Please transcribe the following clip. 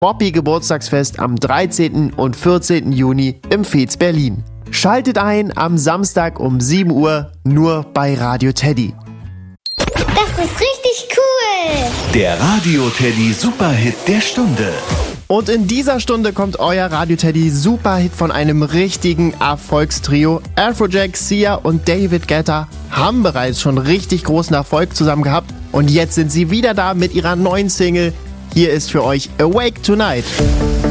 Bobby Geburtstagsfest am 13. und 14. Juni im Fez Berlin. Schaltet ein am Samstag um 7 Uhr nur bei Radio Teddy. Das ist richtig cool! Der Radio Teddy Superhit der Stunde. Und in dieser Stunde kommt euer Radio Teddy Superhit von einem richtigen Erfolgstrio. Afrojack, Sia und David Guetta haben bereits schon richtig großen Erfolg zusammen gehabt. Und jetzt sind sie wieder da mit ihrer neuen Single. Hier ist für euch Awake Tonight.